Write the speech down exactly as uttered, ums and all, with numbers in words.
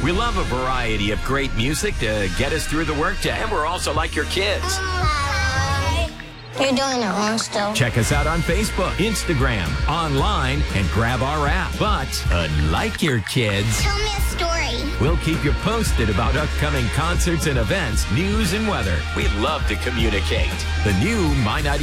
We love a variety of great music to get us through the workday. And we're also like your kids. Hi. You're doing it wrong still. Check us out on Facebook, Instagram, online, and grab our app. But unlike your kids, Tell me a story. we'll keep you posted about upcoming concerts and events, news and weather. We love to communicate. The new My ninety